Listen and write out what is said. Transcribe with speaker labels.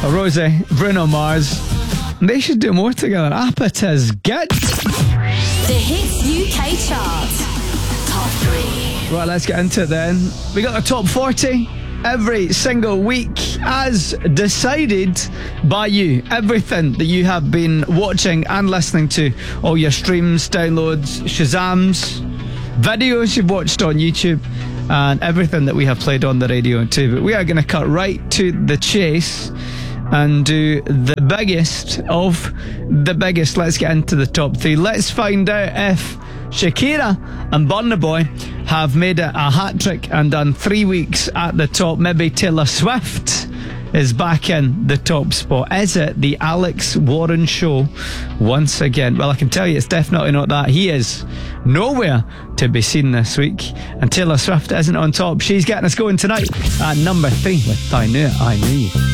Speaker 1: Rosie, Bruno Mars. They should do more together. Appet is good.
Speaker 2: The Hits UK chart. Top 3.
Speaker 1: Right, let's get into it then. We got the top 40 every single week as decided by you. Everything that you have been watching and listening to, all your streams, downloads, Shazams, videos you've watched on YouTube, and everything that we have played on the radio too. But we are going to cut right to the chase and do the biggest of the biggest. Let's get into the top 3. Let's find out if Shakira and Burna Boy have made it a hat-trick and done 3 weeks at the top. Maybe Taylor Swift is back in the top spot. Is it the Alex Warren show once again? Well, I can tell you it's definitely not that. He is nowhere to be seen this week, and Taylor Swift isn't on top. She's getting us going tonight at number 3 with I Knew It, I Knew You.